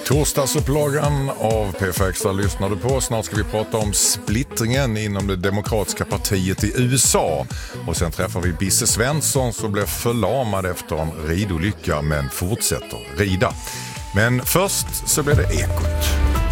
Torsdagsupplagan av PFA Extra lyssnar du på. Snart ska vi prata om splittringen inom det demokratiska partiet i USA. Och sen träffar vi Bisse Svensson som blev förlamad efter en ridolycka men fortsätter rida. Men först så blir det Ekot.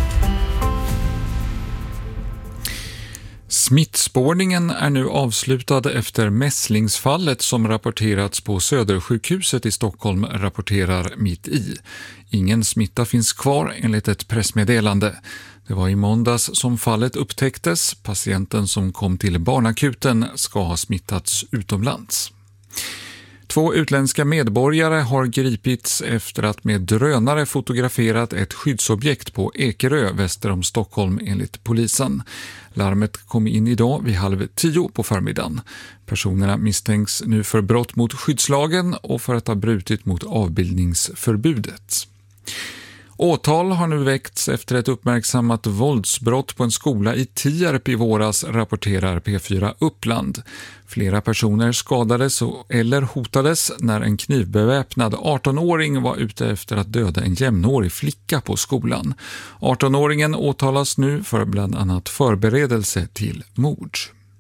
Smittspårningen är nu avslutad efter mässlingsfallet som rapporterats på Södersjukhuset i Stockholm, rapporterar Mitt i. Ingen smitta finns kvar enligt ett pressmeddelande. Det var i måndags som fallet upptäcktes. Patienten som kom till barnakuten ska ha smittats utomlands. 2 utländska medborgare har gripits efter att med drönare fotograferat ett skyddsobjekt på Ekerö väster om Stockholm enligt polisen. Larmet kom in idag vid 9:30 på förmiddagen. Personerna misstänks nu för brott mot skyddslagen och för att ha brutit mot avbildningsförbudet. Åtal har nu väckts efter ett uppmärksammat våldsbrott på en skola i Tierp i våras, rapporterar P4 Uppland. Flera personer skadades eller hotades när en knivbeväpnad 18-åring var ute efter att döda en jämnårig flicka på skolan. 18-åringen åtalas nu för bland annat förberedelse till mord.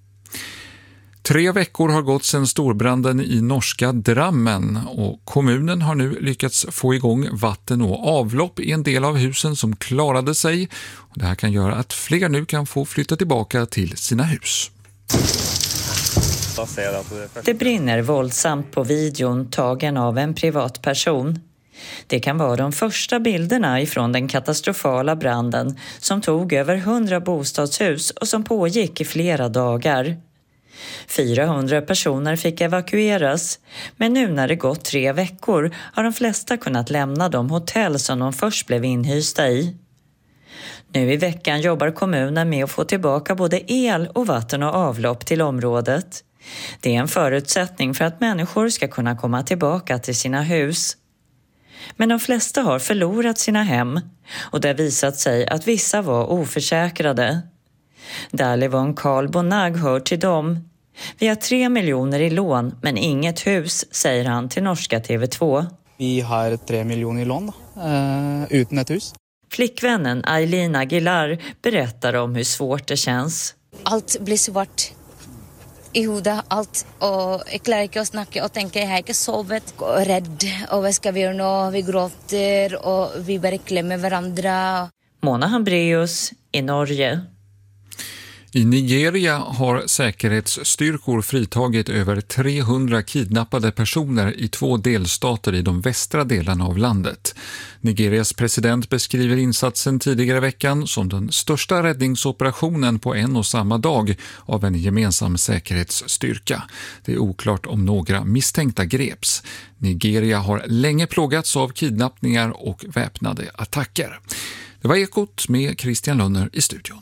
3 veckor har gått sedan storbranden i norska Drammen och kommunen har nu lyckats få igång vatten och avlopp i en del av husen som klarade sig. Och det här kan göra att fler nu kan få flytta tillbaka till sina hus. Det brinner våldsamt på videon tagen av en privatperson. Det kan vara de första bilderna ifrån den katastrofala branden som tog över 100 bostadshus och som pågick i flera dagar. 400 personer fick evakueras, men nu när det gått 3 veckor har de flesta kunnat lämna de hotell som de först blev inhysta i. Nu i veckan jobbar kommunen med att få tillbaka både el och vatten och avlopp till området. Det är en förutsättning för att människor ska kunna komma tillbaka till sina hus. Men de flesta har förlorat sina hem och det har visat sig att vissa var oförsäkrade. Dalivon Karl Bonag hör till dem. Vi har 3 miljoner i lån men inget hus, säger han till norska TV2. Vi har 3 miljoner i lån utan ett hus. Flickvännen Eileen Aguilar berättar om hur svårt det känns. Allt blir svart i huvudet, allt. Och jag klarar inte att snacka och tänka, jag har inte sovit och rädd. Och vad ska vi göra nu? Vi gråter och vi bara klämmer varandra. Mona Hambreus i Norge. I Nigeria har säkerhetsstyrkor fritagit över 300 kidnappade personer i 2 delstater i de västra delarna av landet. Nigerias president beskriver insatsen tidigare i veckan som den största räddningsoperationen på en och samma dag av en gemensam säkerhetsstyrka. Det är oklart om några misstänkta greps. Nigeria har länge plågats av kidnappningar och väpnade attacker. Det var Ekot med Christian Lönner i studion.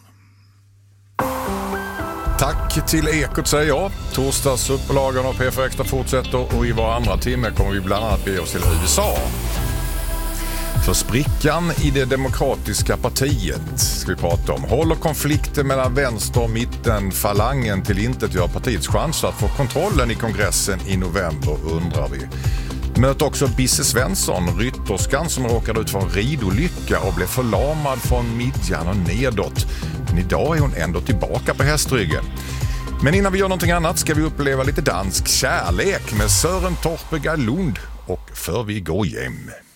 Tack till Ekot säger jag. Torsdagsupplagan av PFA Extra fortsätter och i var andra timme kommer vi bland annat bege oss till USA. För sprickan i det demokratiska partiet ska vi prata om. Håller konflikten mellan vänster och mitten falangen till intet gör partiets chans att få kontrollen i kongressen i november, undrar vi. Möt också Bisse Svensson, rytterskan som råkade ut för en ridolycka och blev förlamad från midjan och nedåt. Men idag är hon ändå tillbaka på hästryggen. Men innan vi gör någonting annat ska vi uppleva lite dansk kärlek med Søren Torpe Lund och För vi går hem.